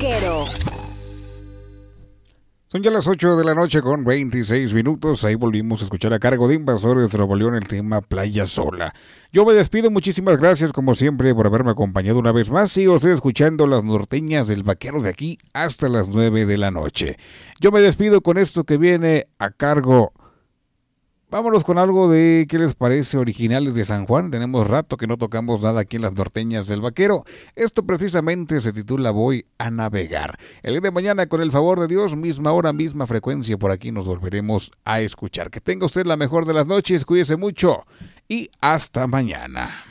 Vaquero. Son ya las 8 de la noche con 26 minutos. Ahí volvimos a escuchar a cargo de Invasores de Nuevo León el tema Playa Sola. Yo me despido, muchísimas gracias como siempre por haberme acompañado una vez más. Sigo usted escuchando las norteñas del Vaquero de aquí hasta las 9 de la noche. Yo me despido con esto que viene a cargo. Vámonos con algo de, ¿qué les parece? Originales de San Juan. Tenemos rato que no tocamos nada aquí en las norteñas del Vaquero. Esto precisamente se titula Voy a navegar. El día de mañana, con el favor de Dios, misma hora, misma frecuencia, por aquí nos volveremos a escuchar. Que tenga usted la mejor de las noches, cuídese mucho y hasta mañana.